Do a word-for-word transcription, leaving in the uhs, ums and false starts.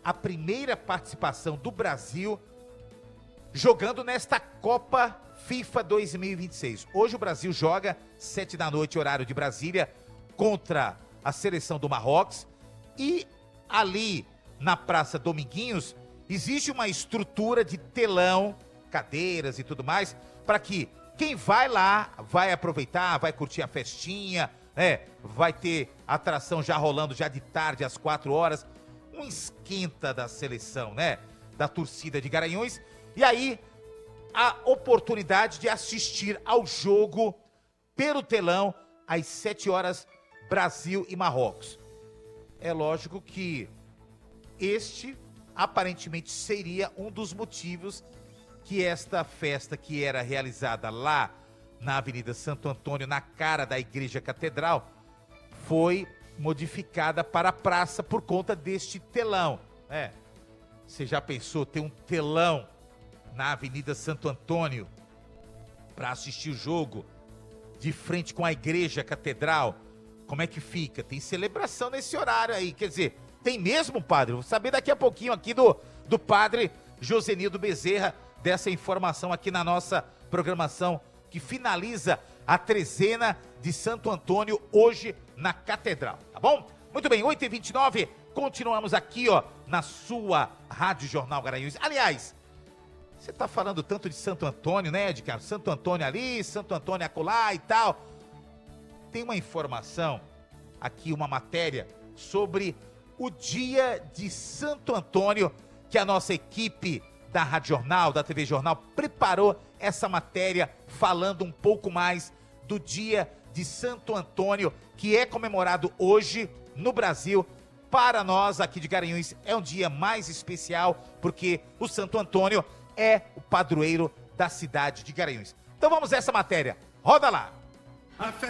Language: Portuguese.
a primeira participação do Brasil jogando nesta Copa FIFA dois mil e vinte e seis. Hoje o Brasil joga, sete da noite, horário de Brasília, contra a seleção do Marrocos. E ali na Praça Dominguinhos existe uma estrutura de telão, cadeiras e tudo mais, para que quem vai lá vai aproveitar, vai curtir a festinha, é, vai ter atração já rolando já de tarde às quatro horas, um esquenta da seleção, né, da torcida de Garanhuns, e aí a oportunidade de assistir ao jogo pelo telão às sete horas, Brasil e Marrocos. É lógico que este aparentemente seria um dos motivos que esta festa, que era realizada lá na Avenida Santo Antônio, na cara da Igreja Catedral, foi modificada para a praça por conta deste telão. É, você já pensou ter um telão na Avenida Santo Antônio para assistir o jogo de frente com a Igreja Catedral? Como é que fica? Tem celebração nesse horário aí, quer dizer, tem mesmo, padre? Vou saber daqui a pouquinho aqui do, do padre Josenildo Bezerra, dessa informação aqui na nossa programação, que finaliza a trezena de Santo Antônio hoje na Catedral, tá bom? Muito bem, oito e vinte e nove, continuamos aqui, ó, na sua Rádio Jornal Garanhuns. Aliás, você tá falando tanto de Santo Antônio, né, Edgar? Santo Antônio ali, Santo Antônio acolá e tal. Tem uma informação aqui, uma matéria sobre o dia de Santo Antônio, que a nossa equipe da Rádio Jornal, da T V Jornal, preparou essa matéria falando um pouco mais do dia de Santo Antônio, que é comemorado hoje no Brasil. Para nós aqui de Garanhuns é um dia mais especial, porque o Santo Antônio é o padroeiro da cidade de Garanhuns. Então vamos a essa matéria, roda lá! A festa